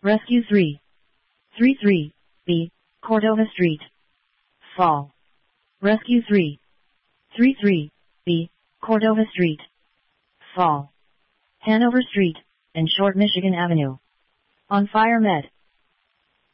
Rescue 333B, Cordova Street. Fall. Rescue 333B, Cordova Street. Fall. Hanover Street, and Short Michigan Avenue. On fire med.